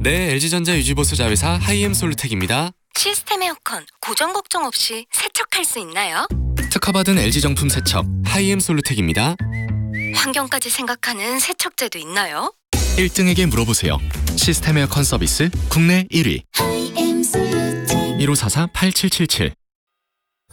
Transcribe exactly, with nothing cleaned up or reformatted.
네, 엘지전자 유지보수 자회사 하이엠솔루텍입니다. 시스템 에어컨 고장 걱정 없이 세척할 수 있나요? 특허받은 엘지 정품 세척 하이엠솔루텍입니다. 환경까지 생각하는 세척제도 있나요? 일 등에게 물어보세요. 시스템 에어컨 서비스 국내 일 위. 일오사사 팔칠칠칠